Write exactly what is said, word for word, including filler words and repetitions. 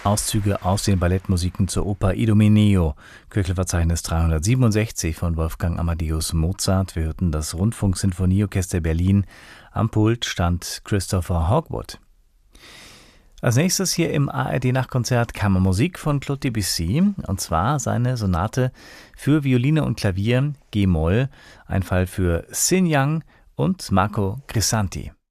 Auszüge aus den Ballettmusiken zur Oper Idomeneo, Köchelverzeichnis dreihundertsiebenundsechzig von Wolfgang Amadeus Mozart. Wir hörten das Rundfunksinfonieorchester Berlin. Am Pult stand Christopher Hogwood. Als nächstes hier im A R D-Nachtkonzert Kammermusik von Claude Debussy, und zwar seine Sonate für Violine und Klavier G-Moll, ein Fall für Sin Yang und Marco Grisanti.